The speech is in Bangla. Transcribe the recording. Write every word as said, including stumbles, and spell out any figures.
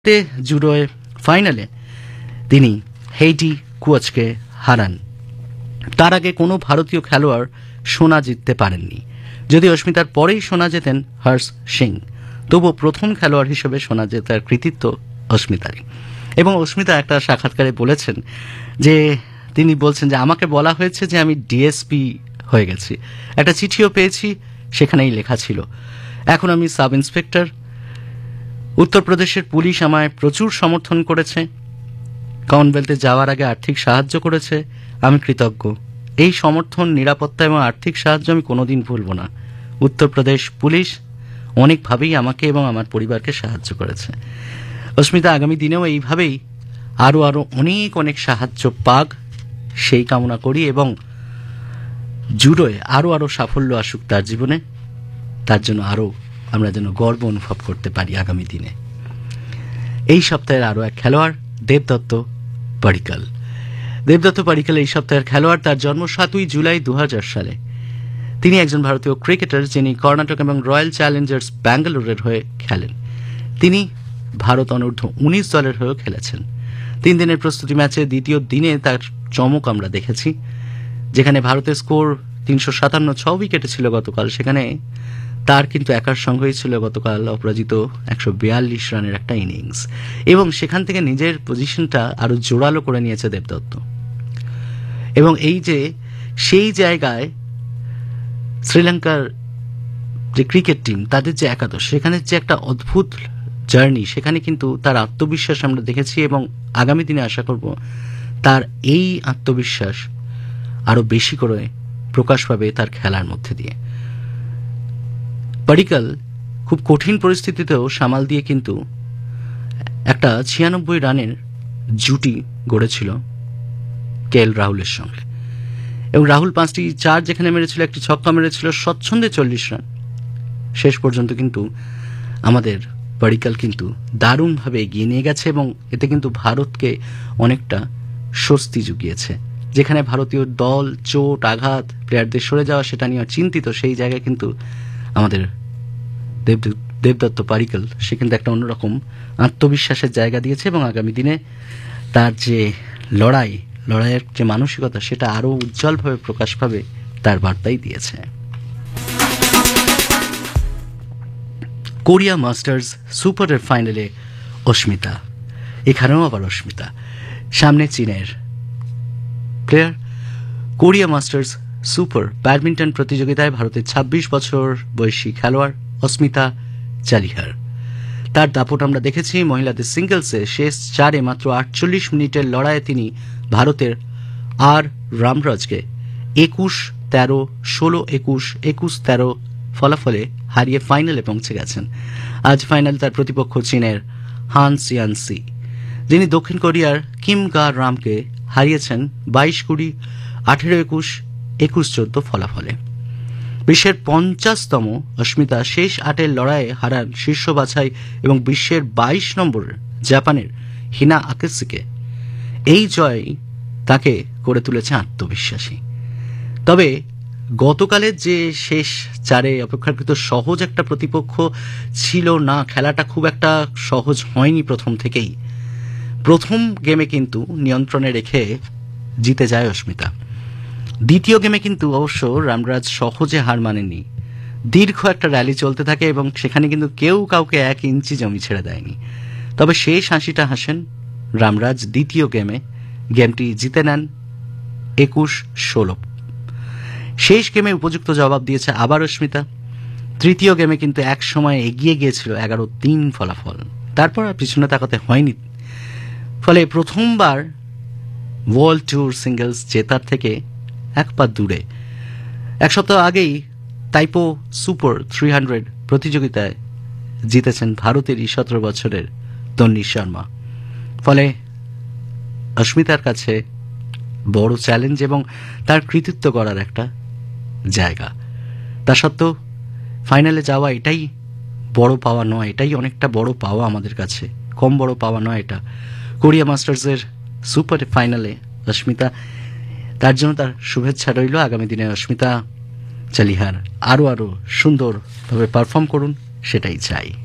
তে জুডোয় ফাইনালে তিনি হেইটি কুয়াচকে হারান। তার আগে কোনো ভারতীয় খেলোয়াড় সোনা জিততে পারেননি। যদি অস্মিতার পরেই সোনা জেতেন হর্ষ সিং, তবুও প্রথম খেলোয়াড় হিসেবে সোনা জেতার কৃতিত্ব অস্মিতারই। এবং অস্মিতা একটা সাক্ষাৎকারে বলেছেন যে তিনি বলছেন যে আমাকে বলা হয়েছে যে আমি ডিএসপি হয়ে গেছি, একটা চিঠিও পেয়েছি, সেখানেই লেখা ছিল এখন আমি সাব ইন্সপেক্টর। উত্তরপ্রদেশের পুলিশ আমায় প্রচুর সমর্থন করেছে, কমনওয়েলথে যাওয়ার আগে আর্থিক সাহায্য করেছে, আমি কৃতজ্ঞ। এই সমর্থন, নিরাপত্তা এবং আর্থিক সাহায্য আমি কোনোদিন ভুলব না। উত্তরপ্রদেশ পুলিশ অনেকভাবেই আমাকে এবং আমার পরিবারকে সাহায্য করেছে। অস্মিতা আগামী দিনেও এইভাবেই আরও আরও অনেক অনেক সাহায্য পাক, সেই কামনা করি, এবং জুডোয় আরও আরও সাফল্য আসুক তার জীবনে। তার জন্য আরও আমরা যেন গর্ব অনুভব করতে পারি আগামী দিনে। এই সপ্তাহের আরও এক খেলোয়াড় দেবদত্ত পাডিক্কল। দেবদত্ত পাডিক্কল এই সপ্তাহের খেলোয়াড়। তার জন্ম সাতই জুলাই দু হাজার সালে। তিনি একজন ভারতীয় ক্রিকেটার যিনি কর্ণাটক এবং রয়্যাল চ্যালেঞ্জার্স ব্যাঙ্গালোরের হয়ে খেলেন। তিনি ভারত অনূর্ধ্ব উনিশ দলের হয়েও খেলেছেন। তিন দিনের প্রস্তুতি ম্যাচে দ্বিতীয় দিনে তার চমক আমরা দেখেছি, যেখানে ভারতের স্কোর তিনশো সাতান্ন ছ উইকেটে ছিল গতকাল, সেখানে তার কিন্তু একার সঙ্গেই ছিল গতকাল অপরাজিত একশো বিয়াল্লিশ রানের একটা ইনিংস, এবং সেখান থেকে নিজের পজিশনটা আরো জোরালো করে নিয়েছে দেবদত্ত। এবং এই যে সেই জায়গায় শ্রীলঙ্কার যে ক্রিকেট টিম, তাদের যে একাদশ, সেখানে যে একটা অদ্ভুত জার্নি, সেখানে কিন্তু তার আত্মবিশ্বাস আমরা দেখেছি, এবং আগামী দিনে আশা করব তার এই আত্মবিশ্বাস আরো বেশি করে প্রকাশ পাবে তার খেলার মধ্যে দিয়ে। পাডিক্কল খুব কঠিন পরিস্থিতিতেও সামাল দিয়ে কিন্তু একটা ছিয়ানব্বই রানের জুটি গড়েছিল কে এল রাহুলের সঙ্গে, এবং রাহুল পাঁচটি চার যেখানে মেরেছিল, একটি ছক্কা মেরেছিল, স্বচ্ছন্দে চল্লিশ রান। শেষ পর্যন্ত কিন্তু আমাদের পাডিক্কল কিন্তু দারুণভাবে এগিয়ে নিয়ে গেছে, এবং এতে কিন্তু ভারতকে অনেকটা স্বস্তি জুগিয়েছে। যেখানে ভারতীয় দল চোট, আঘাত, প্লেয়ারদের সরে যাওয়া সেটা নিয়ে চিন্তিত, সেই জায়গায় কিন্তু আমাদের দেবদত্ত পাডিক্কল সে কিন্তু একটা অন্যরকম আত্মবিশ্বাসের জায়গা দিয়েছে, এবং আগামী দিনে তার যে লড়াই লড়াইয়ের যে মানসিকতা, সেটা আরও উজ্জ্বলভাবে প্রকাশ পাবে, তার বার্তাই দিয়েছে। কোরিয়া মাস্টার্স সুপারের ফাইনালে অস্মিতা, এখানেও আবার অস্মিতা, সামনে চীনের player. Korea masters super badminton প্রতিযোগিতায় ভারতের ছাব্বিশ বছর বয়সী খেলোয়াড় অস্মিতা চালিহার। তার দাপট আমরা দেখেছি মহিলাদের সিঙ্গলসে। শেষ চারে মাত্র আটচল্লিশ মিনিটের লড়াইয়ে তিনি ভারতের আর রামরাজকে একুশ তেরো, ষোলো একুশ, একুশ তেরো ফলাফলে হারিয়ে ফাইনালে পৌঁছে গেছেন। আজ ফাইনাল তার প্রতিপক্ষ চীনের হান সিয়ানসি, যিনি দক্ষিণ কোরিয়ার কিম গা রামকে হারিয়েছেন বাইশ কুড়ি, আঠেরো একুশ, একুশ চোদ্দ ফলাফলে। বিশ্বের পঞ্চাশতম অস্মিতা শেষ আটের লড়াইয়ে হারান শীর্ষ বাছাই এবং বিশ্বের বাইশ নম্বর জাপানের হিনা আকেসিকে। এই জয় তাকে করে তুলেছে আত্মবিশ্বাসী। তবে গতকালের যে শেষ চারে অপেক্ষাকৃত সহজ একটা প্রতিপক্ষ ছিল না, খেলাটা খুব একটা সহজ হয়নি প্রথম থেকেই। প্রথম গেমে কিন্তু নিয়ন্ত্রণে রেখে জিতে যায় অস্মিতা। দ্বিতীয় গেমে কিন্তু অবশ্য রামরাজ সহজে হার মানেনি। দীর্ঘ একটা র্যালি চলতে থাকে, এবং সেখানে কিন্তু কেউ কাউকে এক ইঞ্চি জমি ছেড়ে দেয়নি। তবে শেষ হাসিটা হাসেন রামরাজ দ্বিতীয় গেমে, গেমটি জিতে নেন একুশ ষোলো। শেষ গেমে উপযুক্ত জবাব দিয়েছে আবার অস্মিতা। তৃতীয় গেমে কিন্তু এক সময় এগিয়ে গিয়েছিল এগারো তিন ফলাফল, তারপর আর পিছনে তাকাতে হয়নি। ফলে প্রথমবার ওয়ার্ল্ড ট্যুর সিঙ্গলস জেতার থেকে এক পা দূরে। এক সপ্তাহ আগেই তাইপো সুপার থ্রি হান্ড্রেড প্রতিযোগিতায় জিতেছেন ভারতেরই সতেরো বছরের তন্নি শর্মা। ফলে অস্মিতার কাছে বড় চ্যালেঞ্জ এবং তার কৃতিত্ব করার একটা জায়গা। তা সত্ত্বেও ফাইনালে যাওয়া এটাই বড় পাওয়া নয়, এটাই অনেকটা বড় পাওয়া আমাদের কাছে, কম বড় পাওয়া নয় এটা। কোরিয়া মাস্টার্সের সুপার ফাইনালে অস্মিতা, তার জন্য তার শুভেচ্ছা রইল। আগামী দিনে অস্মিতা চালিহার আরও আরও সুন্দরভাবে পারফর্ম করুন, সেটাই চাই।